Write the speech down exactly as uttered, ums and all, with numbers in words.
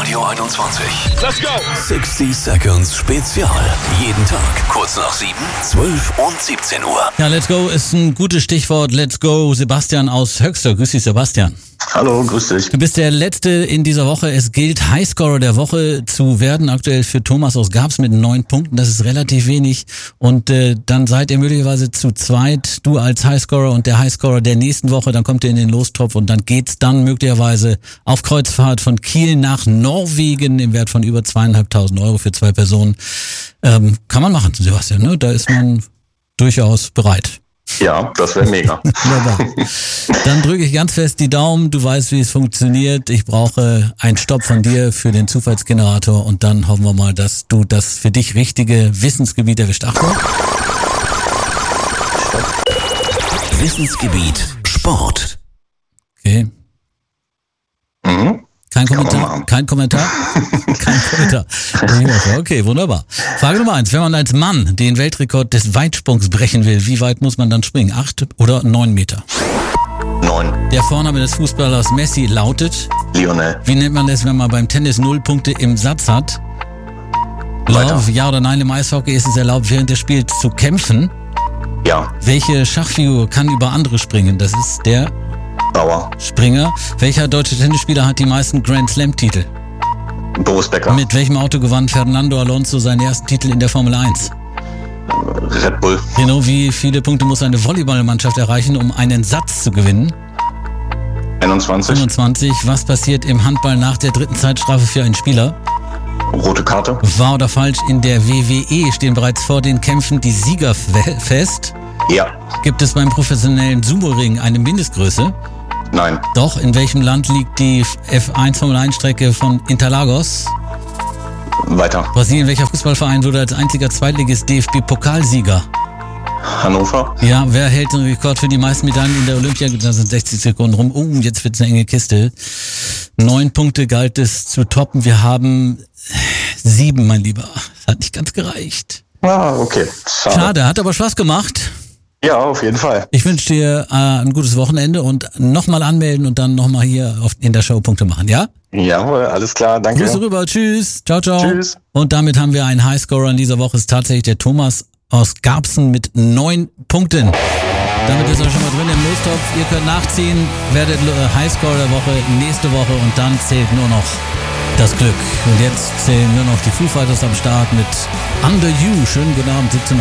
Radio einundzwanzig. Let's go! sechzig Seconds Spezial. Jeden Tag kurz nach sieben, zwölf und siebzehn Uhr. Ja, Let's Go ist ein gutes Stichwort. Let's Go, Sebastian aus Höxter. Grüß dich, Sebastian. Hallo, grüß dich. Du bist der Letzte in dieser Woche. Es gilt, Highscorer der Woche zu werden. Aktuell für Thomas aus Garbs mit neun Punkten. Das ist relativ wenig. Und äh, dann seid ihr möglicherweise zu zweit. Du als Highscorer und der Highscorer der nächsten Woche. Dann kommt ihr in den Lostopf und dann geht's dann möglicherweise auf Kreuzfahrt von Kiel nach Norwegen im Wert von über zweieinhalbtausend Euro für zwei Personen. Ähm, kann man machen, Sebastian, ne? Da ist man durchaus bereit. Ja, das wäre mega. Wunderbar. Dann drücke ich ganz fest die Daumen. Du weißt, wie es funktioniert. Ich brauche einen Stopp von dir für den Zufallsgenerator und dann hoffen wir mal, dass du das für dich richtige Wissensgebiet erwischt. Achtung. Wissensgebiet Sport. Okay. Mhm. Kein Kann man Kommentar? machen. Kein Kommentar? Kein Kommentar. Okay, wunderbar. Frage Nummer eins. Wenn man als Mann den Weltrekord des Weitsprungs brechen will, wie weit muss man dann springen? Acht oder neun Meter? Neun. Der Vorname des Fußballers Messi lautet? Lionel. Wie nennt man das, wenn man beim Tennis null Punkte im Satz hat? Weiter. Love, ja oder nein, im Eishockey ist es erlaubt, während des Spiels zu kämpfen. Ja. Welche Schachfigur kann über andere springen? Das ist der Bauer. Springer. Welcher deutsche Tennisspieler hat die meisten Grand Slam-Titel? Boris Becker. Mit welchem Auto gewann Fernando Alonso seinen ersten Titel in der Formel eins? Red Bull. Genau, wie viele Punkte muss eine Volleyballmannschaft erreichen, um einen Satz zu gewinnen? einundzwanzig. fünfundzwanzig. Was passiert im Handball nach der dritten Zeitstrafe für einen Spieler? Rote Karte. Wahr oder falsch, in der W W E stehen bereits vor den Kämpfen die Sieger fe- fest. Ja. Gibt es beim professionellen Sumo-Ring eine Mindestgröße? Nein. Doch, in welchem Land liegt die F eins Formel eins Strecke von Interlagos? Weiter. Brasilien, welcher Fußballverein wurde als einziger Zweitligist D F B-Pokalsieger? Hannover. Ja, wer hält den Rekord für die meisten Medaillen in der Olympia? Da sind sechzig Sekunden rum. Oh, jetzt wird's eine enge Kiste. Neun Punkte galt es zu toppen. Wir haben sieben, mein Lieber. Das hat nicht ganz gereicht. Ah, okay. Schade. Schade, hat aber Spaß gemacht. Ja, auf jeden Fall. Ich wünsche dir äh, ein gutes Wochenende und nochmal anmelden und dann nochmal hier auf, in der Show Punkte machen, ja? Jawohl, alles klar. Danke. Grüße rüber, tschüss, ciao, ciao. Tschüss. Und damit haben wir einen Highscorer in dieser Woche, ist tatsächlich der Thomas aus Garbsen mit neun Punkten. Damit ist er schon mal drin im Lostopf. Ihr könnt nachziehen, werdet äh, Highscorer der Woche nächste Woche und dann zählt nur noch das Glück. Und jetzt zählen nur noch die Foo Fighters am Start mit Under You. Schönen guten Abend, siebzehn Uhr.